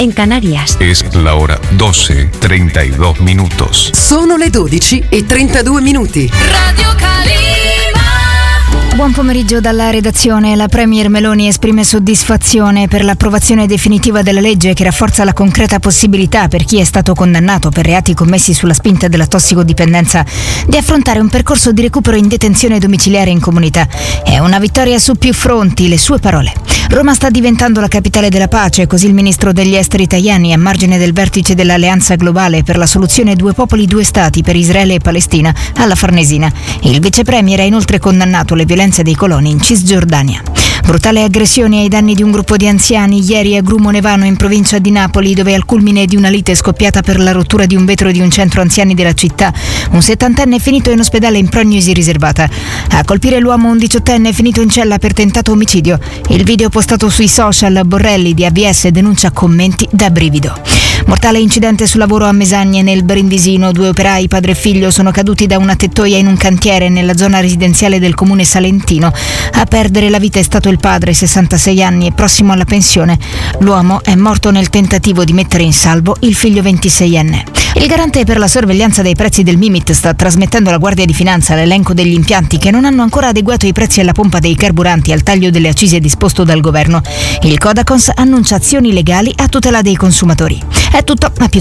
en Canarias. Es la hora 12:32 minutos. Sono le 12:32. Radio Calima. Buon pomeriggio dalla redazione. La Premier Meloni esprime soddisfazione per l'approvazione definitiva della legge che rafforza la concreta possibilità per chi è stato condannato per reati commessi sulla spinta della tossicodipendenza di affrontare un percorso di recupero in detenzione domiciliare in comunità. È una vittoria su più fronti, le sue parole. Roma sta diventando la capitale della pace, così il ministro degli esteri Tajani a margine del vertice dell'Alleanza Globale per la soluzione due popoli due stati per Israele e Palestina alla Farnesina. Il vicepremier ha inoltre condannato le violenze dei coloni in Cisgiordania. Brutale aggressione ai danni di un gruppo di anziani ieri a Grumo Nevano in provincia di Napoli, dove al culmine di una lite scoppiata per la rottura di un vetro di un centro anziani della città, un 70enne è finito in ospedale in prognosi riservata. A colpire l'uomo un 18enne è finito in cella per tentato omicidio. Il video postato sui social, Borrelli di AVS denuncia commenti da brivido. Mortale incidente sul lavoro a Mesagne nel Brindisino. 2 operai, padre e figlio, sono caduti da una tettoia in un cantiere nella zona residenziale del comune salentino. A perdere la vita è stato il padre, 66 anni e prossimo alla pensione. L'uomo è morto nel tentativo di mettere in salvo il figlio 26enne. Il garante per la sorveglianza dei prezzi del Mimit sta trasmettendo alla Guardia di Finanza l'elenco degli impianti che non hanno ancora adeguato i prezzi alla pompa dei carburanti al taglio delle accise disposto dal governo. Il Codacons annuncia azioni legali a tutela dei consumatori. È tutto, a più